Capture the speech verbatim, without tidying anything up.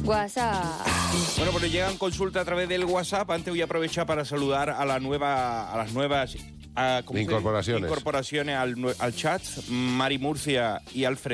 WhatsApp. Bueno, pues llegan consultas a través del WhatsApp. Antes voy a aprovechar para saludar a la nueva, a las nuevas a, ¿cómo se dice? Incorporaciones. Incorporaciones al, nue- al chat. Mari Murcia y Alfred